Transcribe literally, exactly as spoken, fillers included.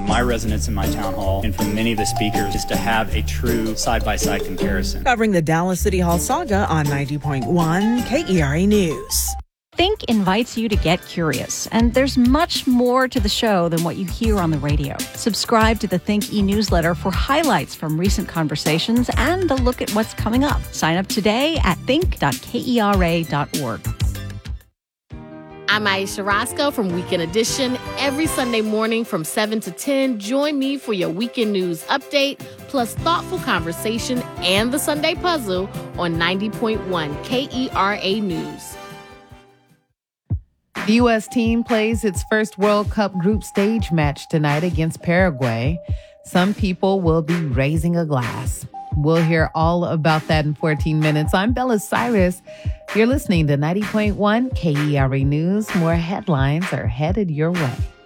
my residents in my town hall and from many of the speakers is to have a true side-by-side comparison. Covering the Dallas City Hall saga on ninety point one K E R A News. Think invites you to get curious, and there's much more to the show than what you hear on the radio. Subscribe to the Think e-newsletter for highlights from recent conversations and a look at what's coming up. Sign up today at think dot kera dot org. I'm Aisha Roscoe from Weekend Edition. Every Sunday morning from seven to ten, join me for your weekend news update, plus thoughtful conversation and the Sunday puzzle on ninety point one K E R A News. The U S team plays its first World Cup group stage match tonight against Paraguay. Some people will be raising a glass. We'll hear all about that in fourteen minutes. I'm Bella Cyrus. You're listening to ninety point one K E R A News. More headlines are headed your way.